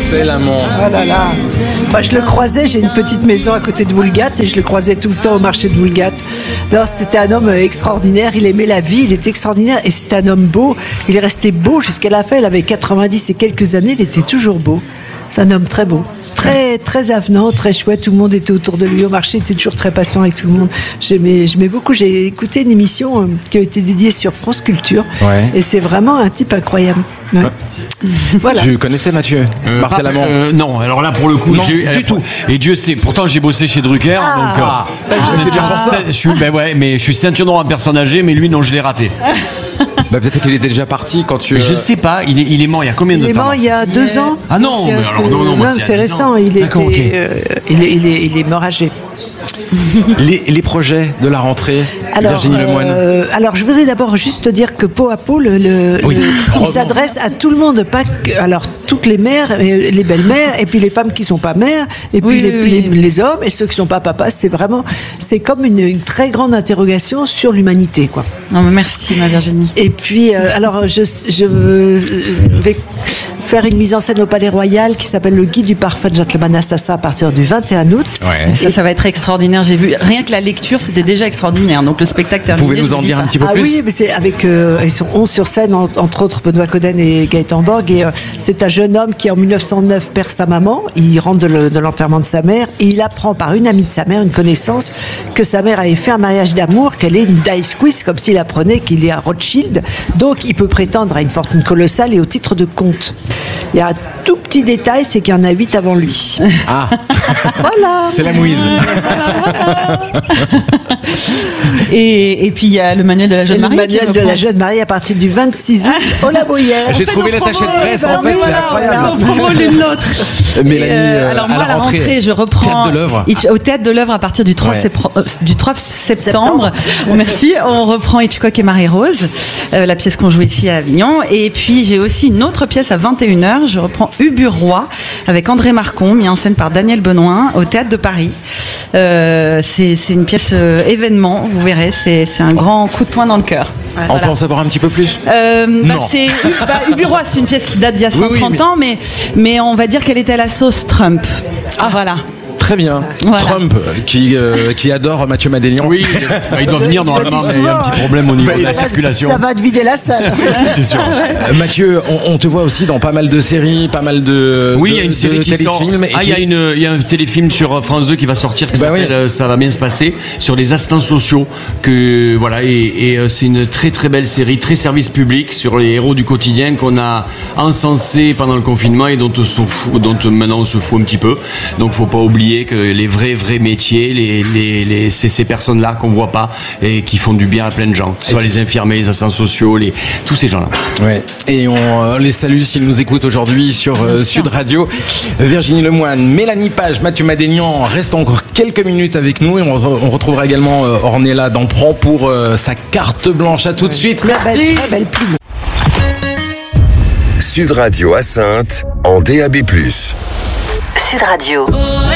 Marcel Amont. Oh là là. Moi, je le croisais, j'ai une petite maison à côté de Woolgat et je le croisais tout le temps au marché de Woolgat. Non, c'était un homme extraordinaire, il aimait la vie, il était extraordinaire et c'était un homme beau. Il est resté beau jusqu'à la fin, il avait 90 et quelques années, il était toujours beau. C'est un homme très beau. Très, très avenant, très chouette. Tout le monde était autour de lui au marché, il était toujours très patient avec tout le monde. J'aimais beaucoup. J'ai écouté une émission qui a été dédiée sur France Culture. Ouais. Et c'est vraiment un type incroyable. Ouais. Voilà. Tu connaissais Mathieu Marcel Amont? Non, alors là pour le coup, Non, du tout. Et Dieu sait, pourtant j'ai bossé chez Drucker, je suis ceinture noire en personne âgée, mais lui non, je l'ai raté. Bah, peut-être qu'il était déjà parti quand tu. Je sais pas, il est mort il y a combien de temps? Il est mort il y a 2 ans. Ah non, mais alors non, moi, c'est il y a 10 récent. ans. Il D'accord, est mort âgé. Les projets de la rentrée, Virginie Lemoine. Alors, je voudrais d'abord juste dire que Pot à Pot, il s'adresse à tout le monde, pas que, alors toutes les mères, les belles-mères, et puis les femmes qui sont pas mères, et puis les hommes et ceux qui sont pas papas. C'est comme une très grande interrogation sur l'humanité, quoi. Non, merci, ma Virginie. Et puis, alors, je vais faire une mise en scène au Palais Royal qui s'appelle Le Guide du parfum Gentleman Assassin à partir du 21 août. Ouais. Ça va être extraordinaire. J'ai vu, rien que la lecture, c'était déjà extraordinaire. Donc le spectacle terminé. Vous pouvez nous en dire un petit peu plus? Oui, mais c'est avec, ils sont 11 sur scène, entre autres Benoît Coden et Gaëtan Borg. Et c'est un jeune homme qui, en 1909, perd sa maman. Il rentre de l'enterrement de sa mère et il apprend par une amie de sa mère, une connaissance, que sa mère avait fait un mariage d'amour, qu'elle est une dice quiz, comme s'il apprenait qu'il est un Rothschild. Donc il peut prétendre à une fortune colossale et au titre de comte. Il y a un tout petit détail, c'est qu'il y en a 8 avant lui. Ah. Voilà. C'est la mouise. Et puis il y a le manuel de la jeune mariée. Le manuel de la jeune mariée à partir du 26 août au La Bruyère. J'ai trouvé l'attaché de presse, en fait, c'est incroyable. On promo l'une l'autre. Mélanie, alors moi, à la rentrée, je reprends Théâtre de l'œuvre. Au Théâtre de l'œuvre à partir du 3 septembre. Merci. On reprend Hitchcock et Marie-Rose, la pièce qu'on joue ici à Avignon. Et puis j'ai aussi une autre pièce à 21h. Je reprends Ubu-Roi avec André Marcon, mis en scène par Daniel Benoît au Théâtre de Paris. C'est une pièce événement, vous verrez, c'est un grand coup de poing dans le cœur. On peut en savoir un petit peu plus? Ubu-Roi, c'est une pièce qui date d'il y a 130 ans, mais on va dire qu'elle était à la sauce Trump. Ah voilà. Très bien. Voilà. Trump, qui adore Mathieu Madénian. Oui, il doit venir normalement, mais il y a un petit problème au niveau de la circulation. Ça va te vider la salle. C'est sûr. Mathieu, on te voit aussi dans pas mal de séries, pas mal de Oui, il y a une série qui sort. téléfilms. Il y a un téléfilm sur France 2 qui va sortir qui s'appelle Ça va bien se passer, sur les assistants sociaux. C'est une très très belle série, très service public, sur les héros du quotidien qu'on a encensé pendant le confinement et dont maintenant on se fout un petit peu. Donc faut pas oublier que les vrais métiers, c'est ces personnes-là qu'on voit pas et qui font du bien à plein de gens, soit les infirmiers, les assistants sociaux, tous ces gens-là. Ouais. Et on les salue s'ils nous écoutent aujourd'hui sur Sud Radio. Virginie Lemoine, Mélanie Page, Mathieu Madénian restent encore quelques minutes avec nous et on retrouvera également Ornella Dampron pour sa carte blanche. À tout de suite. Merci. Très belle plume. Sud Radio à Saintes en DAB+. Sud Radio.